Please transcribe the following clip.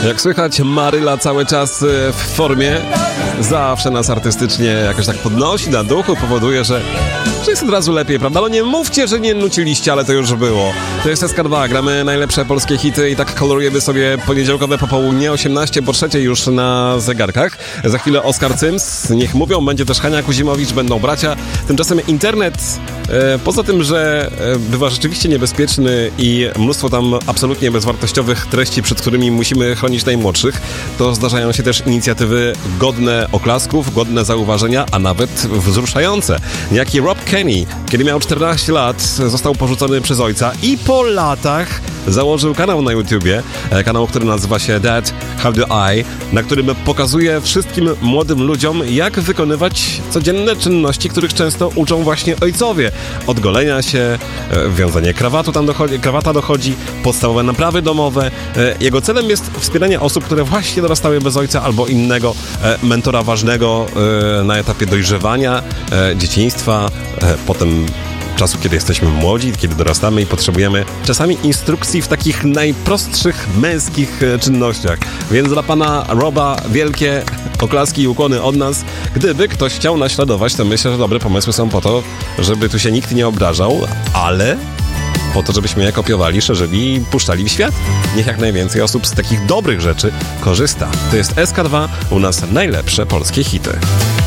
Jak słychać, Maryla cały czas w formie. Zawsze nas artystycznie jakoś tak podnosi na duchu, powoduje, że jest od razu lepiej, prawda? No nie mówcie, że nie nuciliście, ale to już było. To jest SK2, gramy najlepsze polskie hity i tak kolorujemy sobie poniedziałkowe popołudnie, 18 po 3 już na zegarkach. Za chwilę Oskar Cyms, niech mówią, będzie też Hania Kuzimowicz, będą bracia. Tymczasem internet, poza tym, że bywa rzeczywiście niebezpieczny i mnóstwo tam absolutnie bezwartościowych treści, przed którymi musimy chronić najmłodszych, to zdarzają się też inicjatywy godne oklasków, godne zauważenia, a nawet wzruszające. Niejaki Rob Kenny, kiedy miał 14 lat, został porzucony przez ojca i po latach założył kanał na YouTubie, kanał, który nazywa się Dad, How Do I, na którym pokazuje wszystkim młodym ludziom, jak wykonywać codzienne czynności, których często uczą właśnie ojcowie. Od golenia się, wiązanie krawata dochodzi, podstawowe naprawy domowe. Jego celem jest wspieranie osób, które właśnie dorastały bez ojca albo innego mentora ważnego na etapie dojrzewania, dzieciństwa, potem czasu, kiedy jesteśmy młodzi, kiedy dorastamy i potrzebujemy czasami instrukcji w takich najprostszych męskich czynnościach. Więc dla pana Roba wielkie oklaski i ukłony od nas. Gdyby ktoś chciał naśladować, to myślę, że dobre pomysły są po to, żeby tu się nikt nie obrażał, ale po to, żebyśmy je kopiowali, szerzyli i puszczali w świat. Niech jak najwięcej osób z takich dobrych rzeczy korzysta. To jest SK2, u nas najlepsze polskie hity.